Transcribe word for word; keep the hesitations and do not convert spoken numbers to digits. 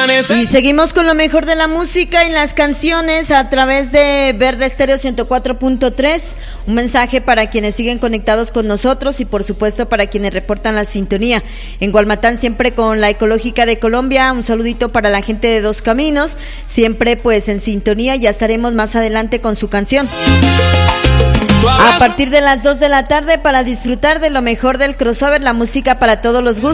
amanecer. Y seguimos con lo mejor de la música y las canciones a través de Verde Estéreo ciento cuatro punto tres. Un mensaje para quienes siguen conectados con nosotros y por supuesto para quienes reportan la sintonía. En Gualmatán siempre con la Ecológica de Colombia, un saludito para la gente de Dos Caminos, siempre pues en sintonía, ya estaremos más adelante con su canción. A partir de las dos de la tarde para disfrutar de lo mejor del crossover, la música para todos los gustos.